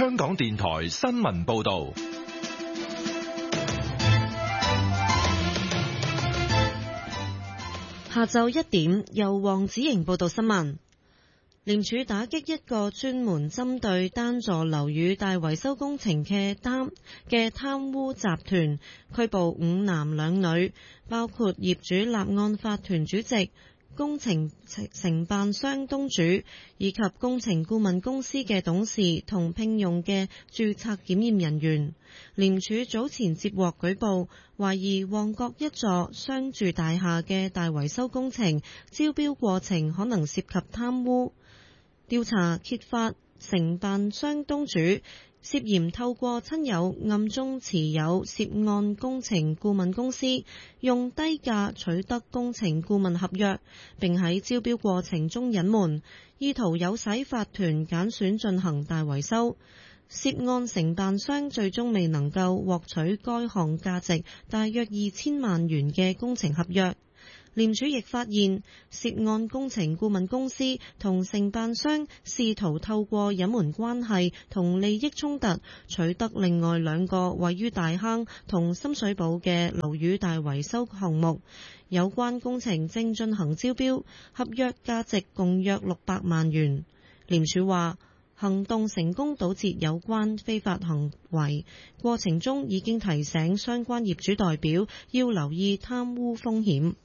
香港電台新聞報道。 下晝1點，由黃子瑩報道新聞。廉署打擊一個專門針對單座樓宇大維修工程嘅貪污集團，拘捕5男2女，包括業主立案法團主席、工程承辦商東主以及工程顧問公司嘅董事同聘用嘅註冊檢驗人員。廉署早前接獲舉報，懷疑旺角一座商住大廈嘅大維修工程招標過程可能涉及貪污。調查揭發承辦商東主涉嫌透過親友暗中持有涉案工程顧問公司，用低價取得工程顧問合約，並喺招標過程中隱瞞，意圖誘使法團揀選進行大維修。涉案承辦商最終未能夠獲取該項價值大約2000萬元嘅工程合約。廉署亦發現，涉案工程顧問公司同承辦商試圖透過隱瞞關係同利益衝突，取得另外2個位於大坑同深水埗嘅樓宇大維修項目。有關工程正進行招標，合約價值共約600萬元。廉署話，行動成功堵截有關非法行為，過程中已經提醒相關業主代表要留意貪污風險。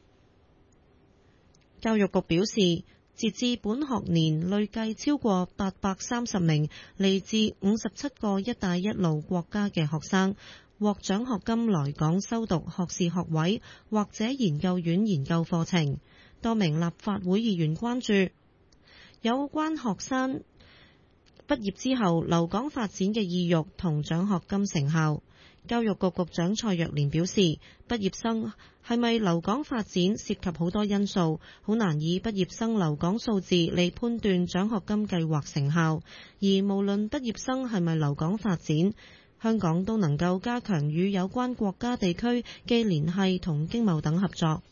教育局表示，截至本學年累計超過830名嚟自57個一帶一路國家嘅學生獲獎學金來港修讀學士學位或者研究院研究課程。多名立法會議員關注有關學生畢業之後留港發展嘅意欲同獎學金成效。教育局局長蔡若蓮表示，畢業生係咪留港發展涉及好多因素，好難以畢業生留港數字嚟判斷獎學金計劃成效。而無論畢業生係咪留港發展，香港都能夠加強與有關國家地區嘅聯繫同經貿等合作。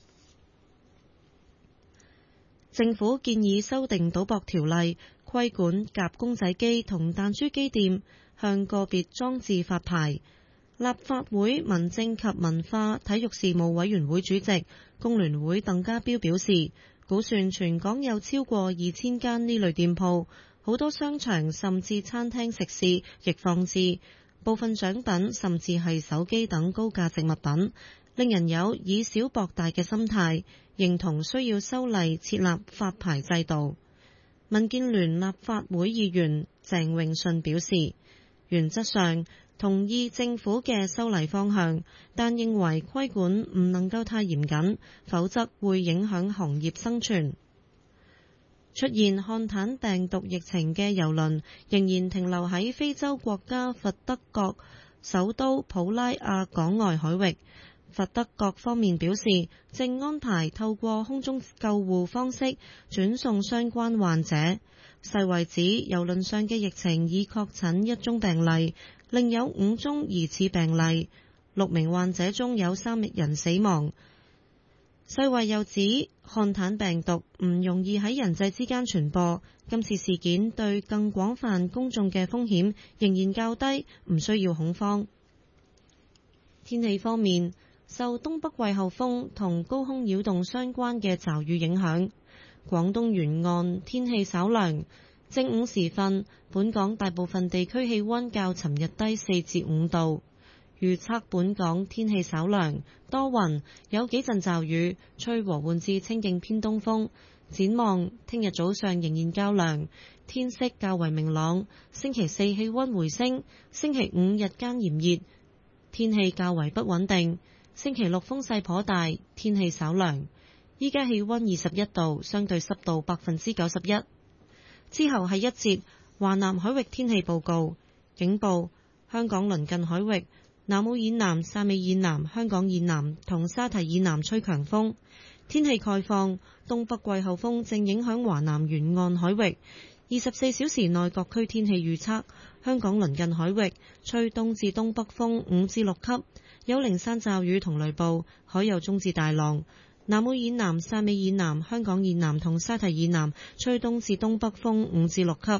政府建議修訂賭博條例，規管夾公仔機同彈珠機店，向個別裝置發牌。立法會民政及文化體育事務委員會主席工聯會鄧家彪表示，估算全港有超過2000間呢類店鋪，好多商場甚至餐廳食肆亦放置部分獎品，甚至係手機等高價值物品，令人有以小博大嘅心態，認同需要修例設立發牌制度。民建聯立法會議員鄭泳舜表示，原則上同意政府嘅修例方向，但認為規管唔能夠太嚴謹，否則會影響行業生存。出現漢坦病毒疫情嘅郵輪仍然停留喺非洲國家佛得角首都普拉亞港外海域。佛得角方面表示，正安排透過空中救護方式轉送相關患者。世衛指郵輪上嘅疫情已確診1宗病例，另有5宗疑似病例，6名患者中有3人死亡。世衛又指漢坦病毒唔容易喺人際之間傳播，今次事件對更廣泛公眾嘅風險仍然較低，唔需要恐慌。天氣方面，受東北季候風同高空擾動相關嘅驟雨影響，廣東沿岸天氣稍涼。正午時分，本港大部分地區氣溫較尋日低4至5度。預測本港天氣稍涼，多雲，有幾陣驟雨，吹和緩至清勁偏東風。展望聽日早上仍然較涼，天色較為明朗。星期4氣溫回升，星期5日間炎熱，天氣較為不穩定。星期6風勢頗大，天氣稍涼。依家氣溫21度，相對濕度91%。之後係一節華南海域天氣報告。警報：香港鄰近海域、南澳以南、汕尾以南、香港以南同沙堤以南吹強風。天氣概況：東北季候風正影響華南沿岸海域。24小時內各區天氣預測：香港鄰近海域吹東至東北風5至6級，有零散驟雨同雷暴，海有中至大浪。南澳以南、汕尾以南、香港以南同沙堤以南吹東至東北風5至6級。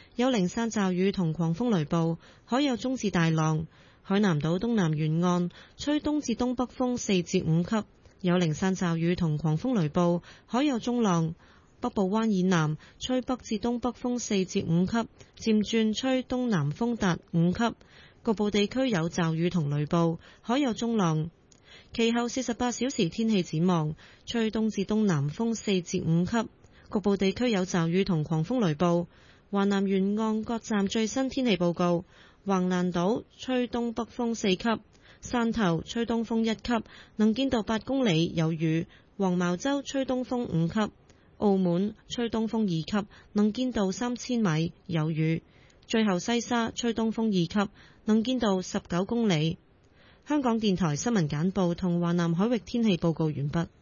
有零散驟雨同狂風雷暴，海有中至大浪。海南島東南沿岸吹東至東北風4至5級，有零散驟雨同狂風雷暴，海有中浪。北部灣以南吹北至東北風4至5級，漸轉吹東南風達5級，局部地區有驟雨同雷暴，海有中浪。其後48小時天氣展望，吹東至東南風4至5級，局部地區有驟雨同狂風雷暴。華南沿岸各站最新天氣報告：橫瀾島吹東北風4級，汕頭吹東風1級，能見度8公里有雨；黃茅洲吹東風5級，澳門吹東風2級，能見度3000米有雨；最後西沙吹東風2級，能見度19公里。香港電台新聞簡報同華南海域天氣報告完畢。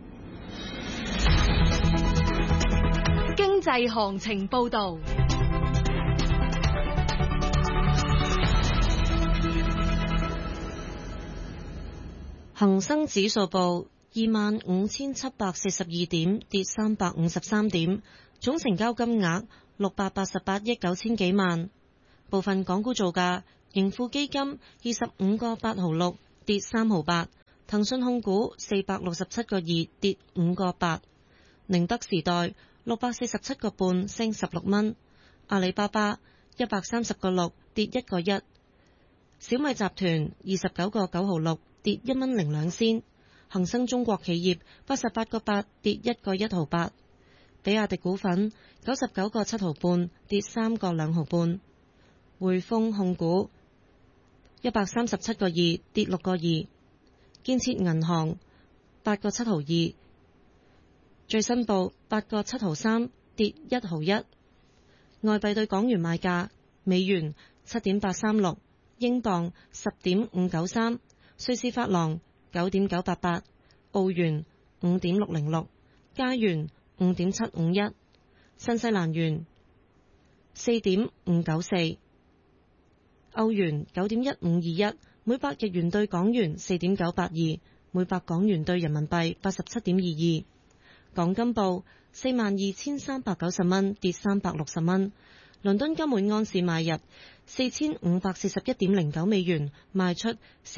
經濟行情報導。 恒生指數報25,742點，跌353點，總成交金額688億9千幾萬。部分港股造價：盈富基金25個8毫6，跌3毫8；騰訊控股467個2，跌5個8；寧德時代647個半，升16蚊；阿里巴巴130個6，跌1個1；小米集團29個9毫6，跌1蚊02仙；恒生中國企業88個8，跌1個1毫8；比亞迪股份99個7毫半，跌3個2毫半；匯豐控股137個2，跌6個2；建設銀行8個7毫2，最新報8個7毫3，跌1毫1。外幣對港元賣價：美元7.836，英鎊10.593，瑞士法郎9.988，澳元5.606，加元5.751，新西蘭元4.594，歐元9.1521，每百日元對港元4.982，每百港元對人民幣87.22。港金報42,390蚊，跌360蚊。倫敦金每安士買入4541.09美元，賣出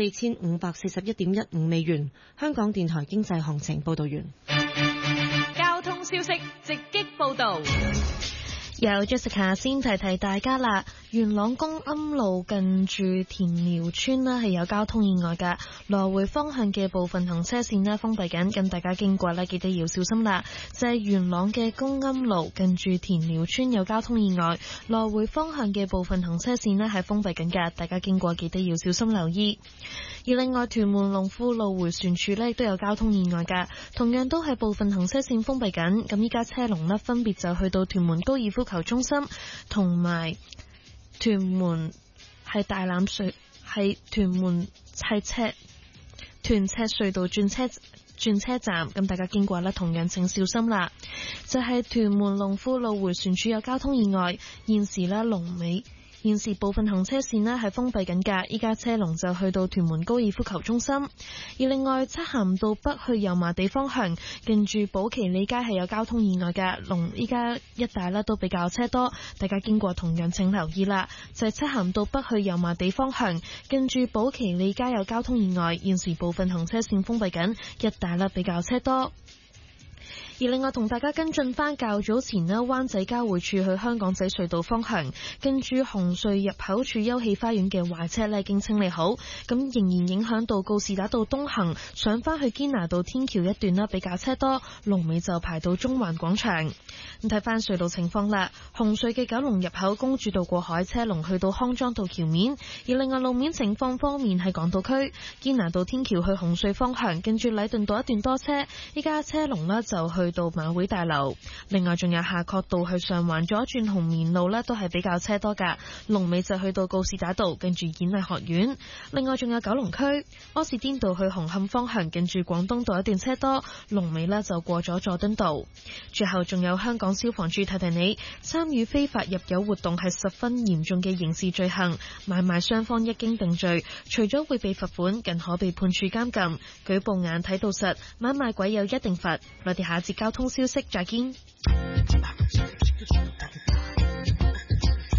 4541.15美元。香港電台經濟行情報道完。 交通消息直擊報道。 由 Jessica 先提大家啦，元朗公庵路近住田寮村係有交通意外㗎，來回方向嘅部分行車線封閉緊，咁大家經過記得要小心啦。就係元朗嘅公庵路近住田寮村有交通意外，來回方向嘅部分行車線係封閉緊㗎，大家經過記得要小心留意。而另外屯門龍富路迴旋處亦都有交通意外㗎，同樣都係部分行車線封閉緊，咁依家車龍分別就去到屯門高爾夫球中心同埋屯門係大欖隧係屯門係屯赤隧道轉車站，咁大家經過同樣請小心啦。就係屯門龍富路迴旋處有交通意外，現時部分行車線係封閉緊㗎，依家車龍就去到屯門高爾夫球中心。而另外漆咸道北去油麻地方向，近住寶奇里街係有交通意外㗎，依家一帶都比較車多，大家經過同樣請留意啦。就係漆咸道北去油麻地方向，近住寶奇里街有交通意外，現時部分行車線封閉緊，一帶比較車多。而另外同大家跟進返較早前灣仔交匯處去香港仔隧道方向，跟住紅隧入口處休憩花園嘅壞車已經清理好，咁仍然影響到告士打道東行上返去堅拿道天橋一段比較車多，龍尾就排到中環廣場。咁睇返隧道情況啦，紅隧嘅九龍入口公主道過海車龍去到康莊道橋面，而另外路面情況方面係港島區堅拿道天橋去紅隧方向，跟住禮頓道一段多車，依家車龍就去到馬會大樓。另外仲有夏慤道去上環左轉紅棉路都係比較車多噶，龍尾就去到告士打道跟住演藝學院。另外仲有九龍區柯士甸道去紅磡方向，跟住廣東道一段車多，龍尾就過咗佐敦道。最後仲有香港消防處提你，參與非法入油活動係十分嚴重嘅刑事罪行，買賣雙方一經定罪，除咗會被罰款，更可被判處監禁。舉報眼睇到實，買賣鬼有一定罰。我哋下一節交通消息再見。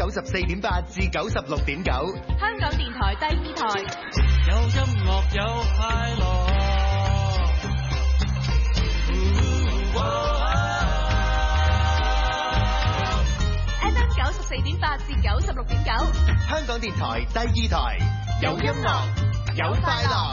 94.8至96.9， 香港電台第二台， 有音樂有快樂。 FM 94.8至96.9， 香港電台第二台，有音樂有快樂。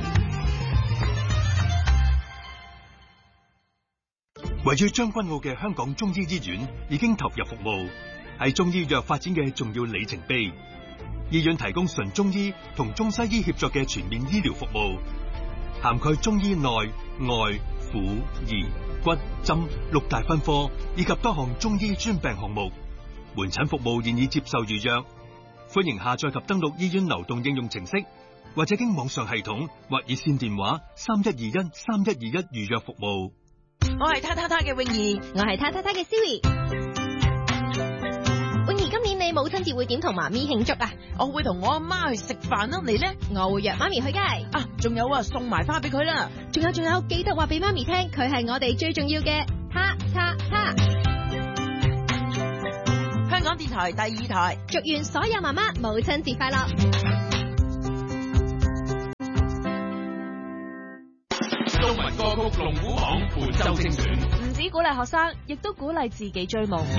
位於將軍澳嘅香港中醫醫院已經投入服務，係中醫藥發展嘅重要里程碑。醫院提供純中醫同中西醫協作嘅全面醫療服務，涵蓋中醫內外婦兒骨針6大分科，以及多項中醫專病項目。門診服務現已接受預約，歡迎下載及登錄醫院流動應用程式，或者經網上系統或熱線電話31213121預約服務。 我係他嘅泳兒， 我係他嘅 Siri。泳兒，今年你母親節會點同媽咪慶祝啊？ 我會同我阿媽去食飯咯，你呢？ 我會約媽咪去街。 啊，仲有啊，送埋花俾佢啦。 仲有，記得話俾媽咪聽，佢係我哋最重要嘅他。 香港電台第二台， 祝願所有媽媽母親節快樂。 中文歌曲龍虎榜本周精選， 唔止鼓勵學生，亦都鼓勵自己追夢。